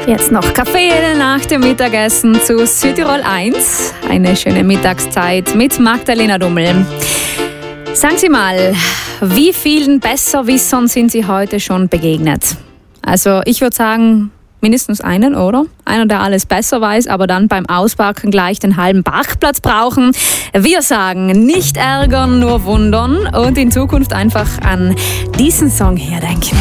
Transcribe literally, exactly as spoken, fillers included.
Jetzt noch Kaffee nach dem Mittagessen zu Südtirol eins. Eine schöne Mittagszeit mit Magdalena Dummel. Sagen Sie mal, wie vielen Besserwissern sind Sie heute schon begegnet? Also ich würde sagen, mindestens einen, oder? Einer, der alles besser weiß, aber dann beim Auspacken gleich den halben Parkplatz brauchen. Wir sagen, nicht ärgern, nur wundern und in Zukunft einfach an diesen Song hier denken.